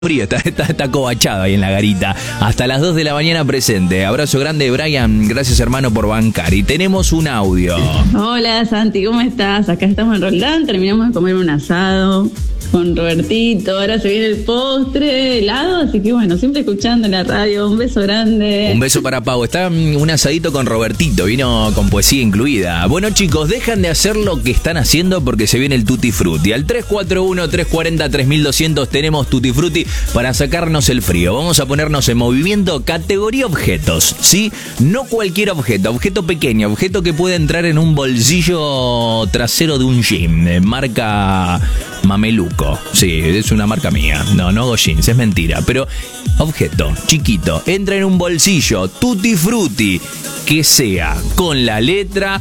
Frío, está cobachado ahí en la garita. Hasta las 2 de la mañana presente. Abrazo grande, Brian. Gracias, hermano, por bancar. Y tenemos un audio. Hola, Santi, ¿cómo estás? Acá estamos en Roldán. Terminamos de comer un asado con Robertito. Ahora se viene el postre, helado. Así que bueno, siempre escuchando en la radio. Un beso grande. Un beso para Pau. Está un asadito con Robertito. Vino con poesía incluida. Bueno, chicos, dejan de hacer lo que están haciendo porque se viene el Tutti Frutti. Al 341-340-3200 tenemos Tutti Frutti para sacarnos el frío. Vamos a ponernos en movimiento. Categoría objetos, ¿sí? No cualquier objeto pequeño, objeto que puede entrar en un bolsillo trasero de un jean, marca Mameluco. Sí, es una marca mía. No hago jeans, es mentira. Pero objeto chiquito, entra en un bolsillo, Tutti Frutti, que sea con la letra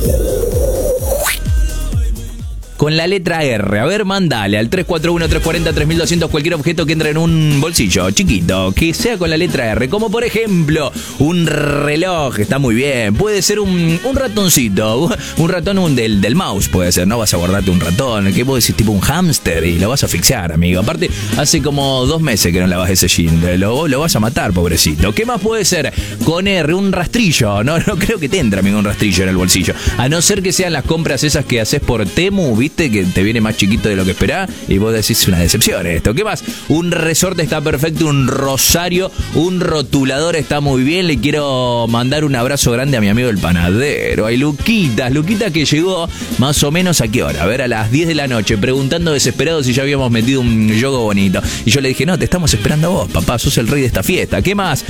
R. A ver, mandale al 341-340-3200 cualquier objeto que entre en un bolsillo chiquito, que sea con la letra R. Como por ejemplo, un reloj, está muy bien. Puede ser un ratoncito, un ratón del mouse puede ser. No vas a guardarte un ratón, que vos decís tipo un hámster y lo vas a asfixiar, amigo. Aparte, hace como 2 meses que no lavas ese jean. Lo vas a matar, pobrecito. ¿Qué más puede ser? Con R, un rastrillo. No creo que te entre, amigo, un rastrillo en el bolsillo. A no ser que sean las compras esas que haces por Temu, ¿viste? Que te viene más chiquito de lo que esperás y vos decís una decepción esto. ¿Qué más? Un resorte está perfecto, un rosario, un rotulador está muy bien. Le quiero mandar un abrazo grande a mi amigo el panadero. Hay Luquita que llegó más o menos ¿a qué hora? A ver, a las 10 de la noche, preguntando desesperado si ya habíamos metido un yogo bonito. Y yo le dije, no, te estamos esperando a vos, papá, sos el rey de esta fiesta. ¿Qué más?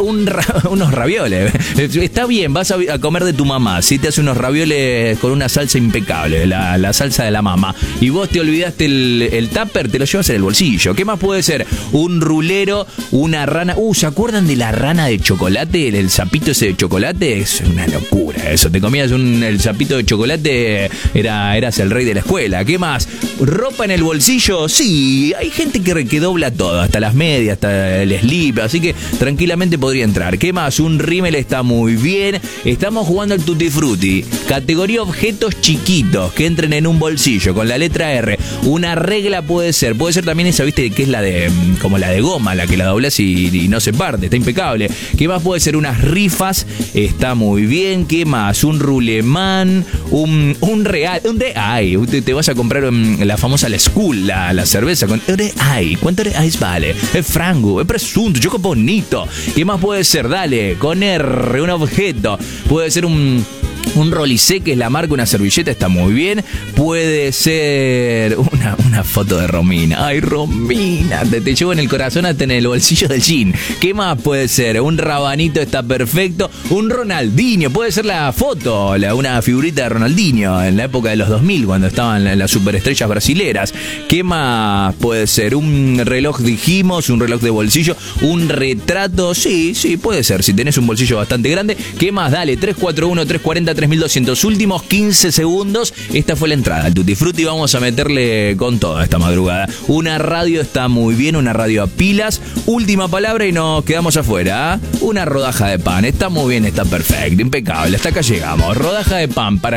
Unos ravioles. Está bien, vas a comer de tu mamá, si te hace unos ravioles con una salsa impecable, la salsa de la mamá, y vos te olvidaste el tupper, te lo llevas en el bolsillo. ¿Qué más puede ser? Un rulero, una rana. ¿Se acuerdan de la rana de chocolate? El sapito ese de chocolate. Es una locura eso. Te comías el sapito de chocolate, eras el rey de la escuela. ¿Qué más? ¿Ropa en el bolsillo? Sí, hay gente que dobla todo, hasta las medias, hasta el slip, así que tranquilamente podría entrar. ¿Qué más? Un rímel está muy bien. Estamos jugando al Tutti Frutti. Categoría objetos chiquitos que entren en un bolsillo con la letra R. Una regla puede ser también esa, viste, que es la de como la de goma, la que la doblás y no se parte, está impecable. ¿Qué más puede ser? Unas rifas, está muy bien. ¿Qué más? Un rulemán, un real, ay, te vas a comprar la famosa La School, la cerveza con ay, ¿cuánto reais vale? Es frango, es presunto, choco bonito. ¿Qué más puede ser? Dale, con R, un objeto. Puede ser un rolicé, que es la marca, una servilleta, está muy bien. Puede ser una foto de Romina. Ay, Romina, te llevo en el corazón hasta en el bolsillo del jean. ¿Qué más puede ser? Un rabanito está perfecto. Un Ronaldinho, puede ser la foto, una figurita de Ronaldinho en la época de los 2000, cuando estaban las superestrellas brasileras. ¿Qué más puede ser? Un reloj, dijimos, un reloj de bolsillo. Un retrato, sí, puede ser, si tenés un bolsillo bastante grande. ¿Qué más? Dale, 341-340-3200. Últimos 15 segundos. Esta fue la entrada al Tutti Frutti. Vamos a meterle con toda esta madrugada. Una radio está muy bien, una radio a pilas. Última palabra y nos quedamos afuera. Una rodaja de pan. Está muy bien, está perfecto, impecable. Hasta acá llegamos. Rodaja de pan para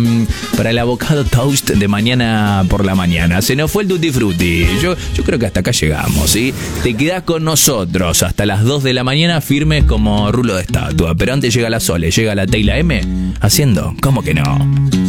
el avocado toast de mañana por la mañana. Se nos fue el Tutti Frutti. Yo creo que hasta acá llegamos, ¿sí? Te quedás con nosotros hasta las 2 de la mañana firmes como rulo de estatua. Pero antes llega la Sole, llega la T y la M haciendo, ¿cómo que no?